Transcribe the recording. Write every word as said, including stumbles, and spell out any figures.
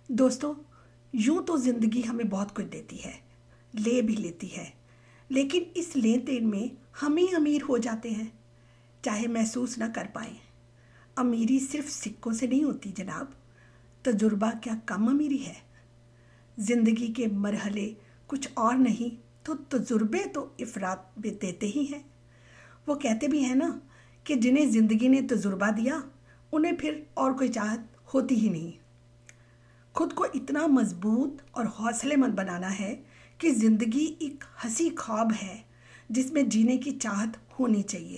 दोस्तों, यूं तो ज़िंदगी हमें बहुत कुछ देती है, ले भी लेती है, लेकिन इस लेन देन में हम ही अमीर हो जाते हैं, चाहे महसूस ना कर पाएं। अमीरी सिर्फ सिक्कों से नहीं होती जनाब। तजुर्बा क्या कम अमीरी है? ज़िंदगी के मरहले कुछ और नहीं तो तजुर्बे तो इफ़रात भी देते ही हैं। वो कहते भी हैं ना कि जिन्हें ज़िंदगी ने तजुर्बा दिया उन्हें फिर और कोई चाहत होती ही नहीं। खुद को इतना मजबूत और हौसलेमंद बनाना है कि ज़िंदगी एक हंसी ख्वाब है जिसमें जीने की चाहत होनी चाहिए।